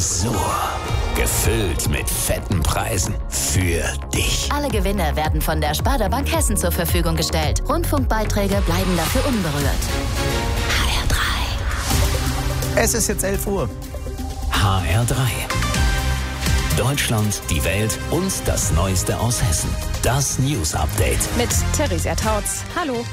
Tresor. Gefüllt mit fetten Preisen für dich. Alle Gewinne werden von der Sparda Bank Hessen zur Verfügung gestellt. Rundfunkbeiträge bleiben dafür unberührt. HR3. Es ist jetzt 11 Uhr. HR3. Deutschland, die Welt und das Neueste aus Hessen. Das News Update. Mit Theresia Tautz. Hallo.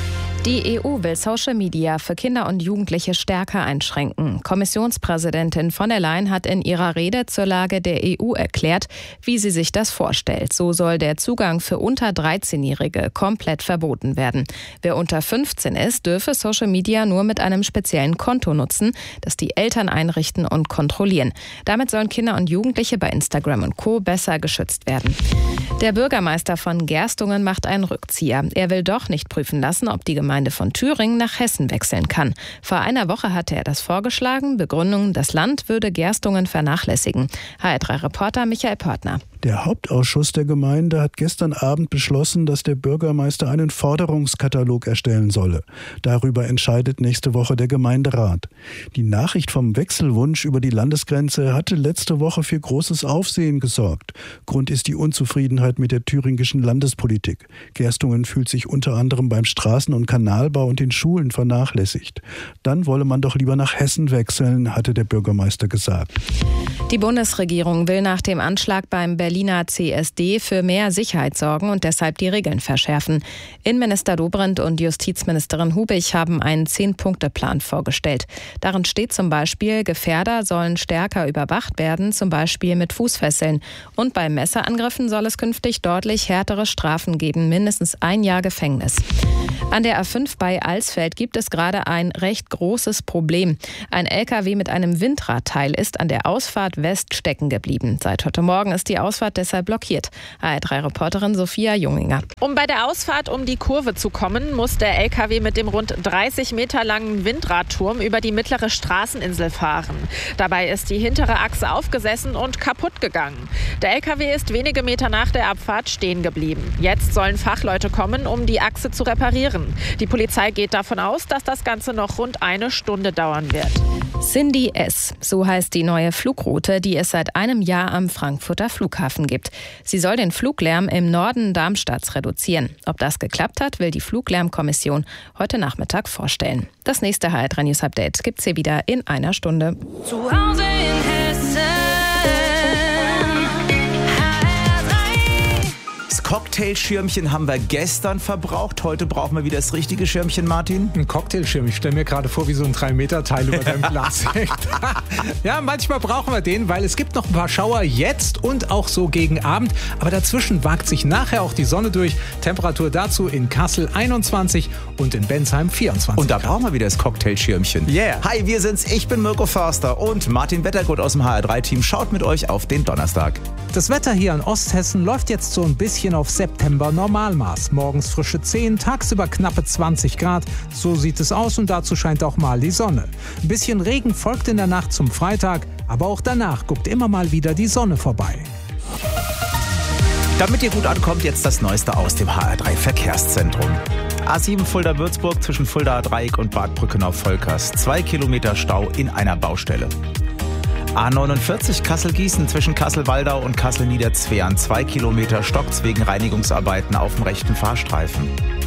Die EU will Social Media für Kinder und Jugendliche stärker einschränken. Kommissionspräsidentin von der Leyen hat in ihrer Rede zur Lage der EU erklärt, wie sie sich das vorstellt. So soll der Zugang für unter 13-Jährige komplett verboten werden. Wer unter 15 ist, dürfe Social Media nur mit einem speziellen Konto nutzen, das die Eltern einrichten und kontrollieren. Damit sollen Kinder und Jugendliche bei Instagram und Co. besser geschützt werden. Der Bürgermeister von Gerstungen macht einen Rückzieher. Er will doch nicht prüfen lassen, ob die Gemeinde von Thüringen nach Hessen wechseln kann. Vor einer Woche hatte er das vorgeschlagen. Begründung, das Land würde Gerstungen vernachlässigen. HR3-Reporter Michael Pörtner. Der Hauptausschuss der Gemeinde hat gestern Abend beschlossen, dass der Bürgermeister einen Forderungskatalog erstellen solle. Darüber entscheidet nächste Woche der Gemeinderat. Die Nachricht vom Wechselwunsch über die Landesgrenze hatte letzte Woche für großes Aufsehen gesorgt. Grund ist die Unzufriedenheit mit der thüringischen Landespolitik. Gerstungen fühlt sich unter anderem beim Straßen- und Kanalbau und den Schulen vernachlässigt. Dann wolle man doch lieber nach Hessen wechseln, hatte der Bürgermeister gesagt. Die Bundesregierung will nach dem Anschlag beim Berliner CSD für mehr Sicherheit sorgen und deshalb die Regeln verschärfen. Innenminister Dobrindt und Justizministerin Hubig haben einen 10-Punkte-Plan vorgestellt. Darin steht zum Beispiel, Gefährder sollen stärker überwacht werden, zum Beispiel mit Fußfesseln. Und bei Messerangriffen soll es künftig deutlich härtere Strafen geben, mindestens 1 Jahr Gefängnis. An der A5 bei Alsfeld gibt es gerade ein recht großes Problem. Ein LKW mit einem Windradteil ist an der Ausfahrt West stecken geblieben. Seit heute Morgen ist die Ausfahrt deshalb blockiert. HR3-Reporterin Sophia Junginger. Um bei der Ausfahrt um die Kurve zu kommen, muss der LKW mit dem rund 30 Meter langen Windradturm über die mittlere Straßeninsel fahren. Dabei ist die hintere Achse aufgesessen und kaputt gegangen. Der LKW ist wenige Meter nach der Abfahrt stehen geblieben. Jetzt sollen Fachleute kommen, um die Achse zu reparieren. Die Polizei geht davon aus, dass das Ganze noch rund 1 Stunde dauern wird. Cindy S., so heißt die neue Flugroute, die es seit einem Jahr am Frankfurter Flughafen gibt. Sie soll den Fluglärm im Norden Darmstadts reduzieren. Ob das geklappt hat, will die Fluglärmkommission heute Nachmittag vorstellen. Das nächste HR3 News Update gibt's hier wieder in 1 Stunde. Zu Hause in Hessen. Cocktailschirmchen haben wir gestern verbraucht. Heute brauchen wir wieder das richtige Schirmchen, Martin. Ein Cocktailschirm. Ich stelle mir gerade vor, wie so ein 3-Meter-Teil über deinem Glas hängt. Ja, manchmal brauchen wir den, weil es gibt noch ein paar Schauer jetzt und auch so gegen Abend. Aber dazwischen wagt sich nachher auch die Sonne durch. Temperatur dazu in Kassel 21 und in Bensheim 24. Und da brauchen wir wieder das Cocktailschirmchen. Yeah. Hi, wir sind's. Ich bin Mirko Förster und Martin Wettergut aus dem HR3-Team schaut mit euch auf den Donnerstag. Das Wetter hier in Osthessen läuft jetzt so ein bisschen auf September Normalmaß. Morgens frische 10, tagsüber knappe 20 Grad. So sieht es aus und dazu scheint auch mal die Sonne. Ein bisschen Regen folgt in der Nacht zum Freitag, aber auch danach guckt immer mal wieder die Sonne vorbei. Damit ihr gut ankommt, jetzt das Neueste aus dem HR3 Verkehrszentrum. A7 Fulda-Würzburg zwischen Fuldaer Dreieck und Bad Brückenau-Volkers. 2 Kilometer Stau in einer Baustelle. A49 Kassel-Gießen zwischen Kassel-Waldau und Kassel-Niederzwern. 2 Kilometer Stocks wegen Reinigungsarbeiten auf dem rechten Fahrstreifen.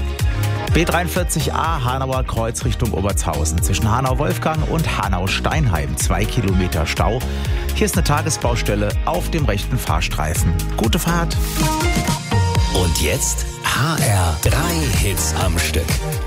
B43a Hanauer Kreuz Richtung Obertshausen. Zwischen Hanau-Wolfgang und Hanau-Steinheim. 2 Kilometer Stau. Hier ist eine Tagesbaustelle auf dem rechten Fahrstreifen. Gute Fahrt. Und jetzt HR3 Hits am Stück.